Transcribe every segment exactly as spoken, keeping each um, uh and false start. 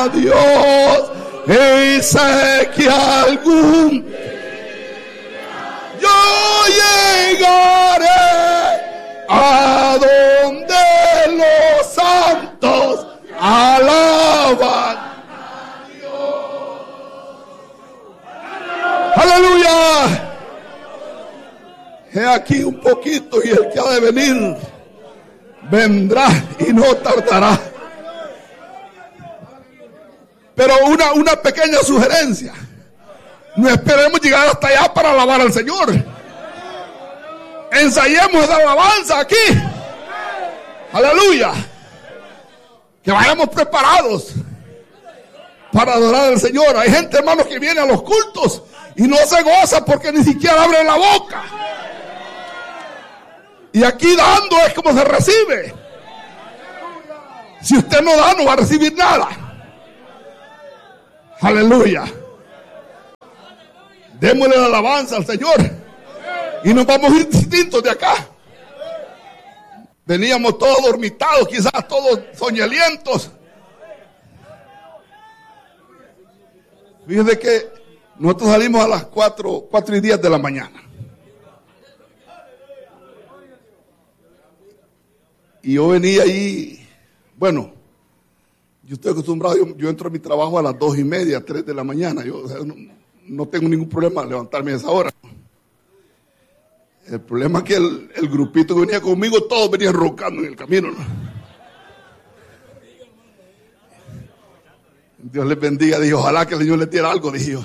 a Dios y sé que algún yo llegaré a donde los santos alaban a Dios. Aleluya. He aquí un poquito y el que ha de venir vendrá y no tardará. Pero una, una pequeña sugerencia: no esperemos llegar hasta allá para alabar al Señor. Ensayemos la alabanza aquí. Aleluya. Que vayamos preparados para adorar al Señor. Hay gente, hermanos, que viene a los cultos y no se goza porque ni siquiera abre la boca. Y aquí dando es como se recibe. Si usted no da, no va a recibir nada. Aleluya. Démosle la alabanza al Señor y nos vamos a ir distintos de acá. Veníamos todos dormitados, quizás todos soñolientos. Fíjense que nosotros salimos a las cuatro, cuatro y diez de la mañana. Y yo venía ahí, bueno, yo estoy acostumbrado, yo, yo entro a mi trabajo a las dos y media, tres de la mañana. Yo o sea, no, no tengo ningún problema en levantarme a esa hora. El problema es que el, el grupito que venía conmigo, todos venían roncando en el camino, ¿no? Dios les bendiga, dije, ojalá que el Señor les diera algo, dije yo.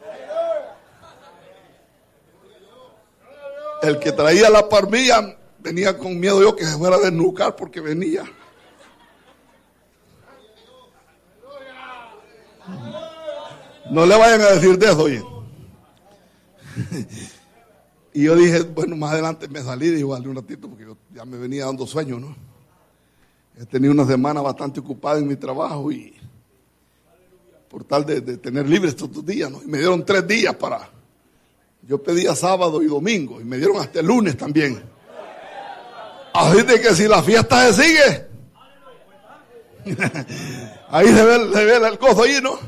El que traía la parmilla venía con miedo yo que se fuera a desnucar porque venía. No le vayan a decir de eso, oye. Y yo dije, bueno, más adelante me salí, dije, vale un ratito porque yo ya me venía dando sueño, ¿no? He tenido una semana bastante ocupada en mi trabajo y por tal de, de tener libre estos dos días, ¿no? Y me dieron tres días para, yo pedía sábado y domingo y me dieron hasta el lunes también. Así de que si la fiesta se sigue, ahí se ve, se ve el gozo ahí, ¿no?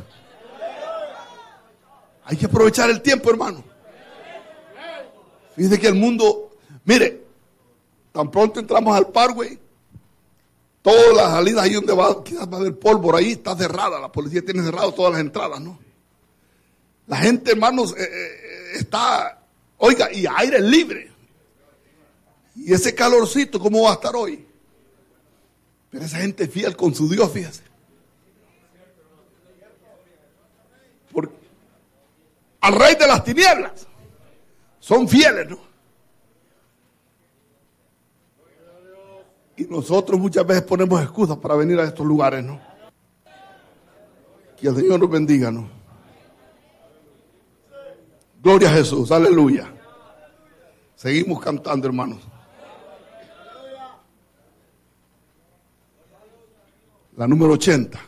Hay que aprovechar el tiempo, hermano. Fíjese que el mundo, mire, tan pronto entramos al Parkway, todas las salidas ahí donde va, quizás va a haber pólvora, ahí está cerrada, la policía tiene cerrado todas las entradas, ¿no? La gente, hermanos, eh, eh, está, oiga, y aire libre. Y ese calorcito, ¿cómo va a estar hoy? Pero esa gente es fiel con su Dios, fíjese. Porque al rey de las tinieblas son fieles, ¿no? Y nosotros muchas veces ponemos excusas para venir a estos lugares, ¿no? Que el Señor nos bendiga, ¿no? Gloria a Jesús, aleluya. Seguimos cantando, hermanos. La número ochenta.